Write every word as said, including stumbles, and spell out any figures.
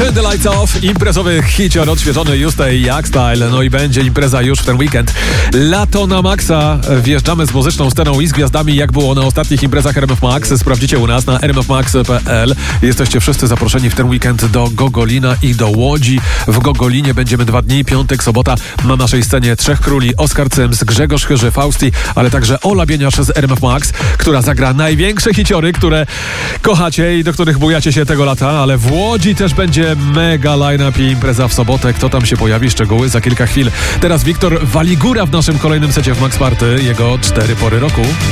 Turn the Lights Off, imprezowy hicior odświeżony Juste i Jak Style. No i będzie impreza już w ten weekend. Lato na maksa. Wjeżdżamy z muzyczną sceną i z gwiazdami, jak było na ostatnich imprezach R M F Max. Sprawdzicie u nas na r m f max kropka p l. Jesteście wszyscy zaproszeni w ten weekend do Gogolina i do Łodzi. W Gogolinie będziemy dwa dni, piątek, sobota. Na naszej scenie Trzech Króli, Oskar Cyms, Grzegorz Chyży, Fausti, ale także Ola Bieniasz z R M F Max, która zagra największe hiciory, które kochacie i do których bujacie się tego lata, ale w Łodzi też będzie mega line-up i impreza w sobotę. Kto tam się pojawi? Szczegóły za kilka chwil. Teraz Wiktor Waligura w naszym kolejnym secie w Max Party. Jego cztery pory roku.